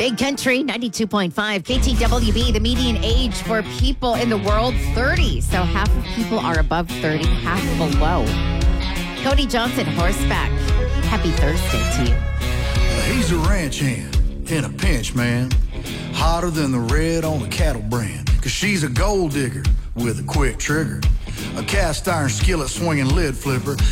Big Country 92.5 KTWB. The median age for people in the world 30. So half of people are above 30, half below. Cody Johnson, horseback. Happy Thursday to you. He's a ranch hand in a pinch, man. Hotter than the red on the cattle brand. Cause she's a gold digger with a quick trigger. A cast iron skillet swinging lid flipper.